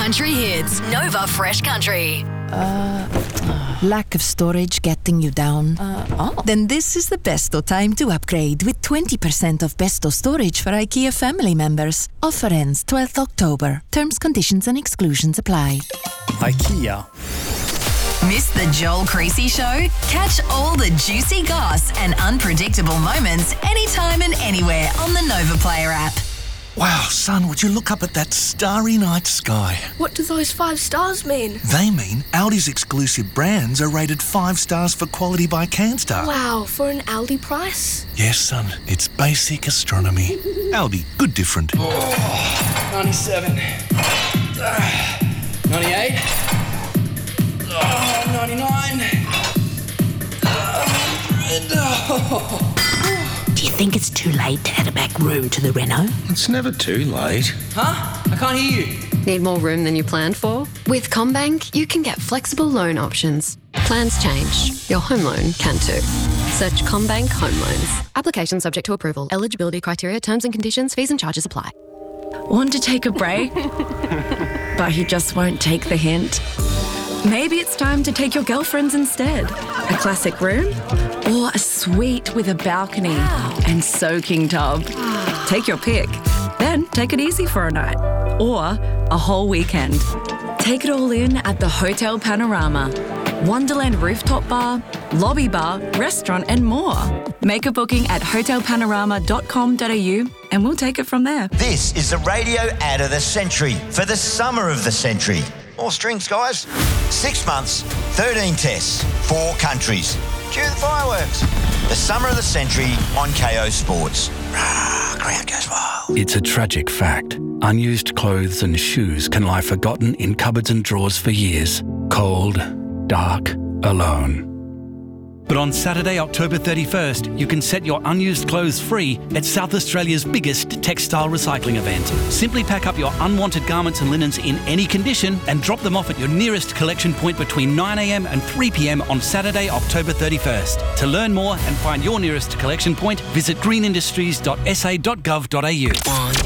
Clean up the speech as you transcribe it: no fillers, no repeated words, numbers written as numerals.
country hits. Nova Fresh Country. Lack of storage getting you down? Then this is the best time to upgrade with 20% off Besto storage for IKEA family members. Offer ends 12th October. Terms, conditions and exclusions apply. IKEA. Miss the Joel Creasy Show? Catch all the juicy goss and unpredictable moments anytime and anywhere on the Nova Player app. Wow, son, would you look up at that starry night sky? What do those 5 stars mean? They mean Aldi's exclusive brands are rated 5 stars for quality by CanStar. Wow, for an Aldi price? Yes, son, it's basic astronomy. Aldi, good different. 97. 98. 99. 100. Do you think it's too late to add a back room to the reno? It's never too late. Huh? I can't hear you. Need more room than you planned for? With CommBank, you can get flexible loan options. Plans change. Your home loan can too. Search CommBank Home Loans. Application subject to approval. Eligibility criteria, terms and conditions, fees and charges apply. Want to take a break? But he just won't take the hint? Maybe it's time to take your girlfriends instead. A classic room or a suite with a balcony and soaking tub. Take your pick. Then take it easy for a night or a whole weekend. Take it all in at the Hotel Panorama. Wonderland rooftop bar, lobby bar, restaurant and more. Make a booking at hotelpanorama.com.au and we'll take it from there. This is the radio ad of the century for the summer of the century. More strings, guys. 6 months, 13 tests, 4 countries. Cue the fireworks. The summer of the century on KO Sports. Crowd goes wild. It's a tragic fact. Unused clothes and shoes can lie forgotten in cupboards and drawers for years. Cold, dark, alone. But on Saturday, October 31st, you can set your unused clothes free at South Australia's biggest textile recycling event. Simply pack up your unwanted garments and linens in any condition and drop them off at your nearest collection point between 9 a.m. and 3 p.m. on Saturday, October 31st. To learn more and find your nearest collection point, visit greenindustries.sa.gov.au.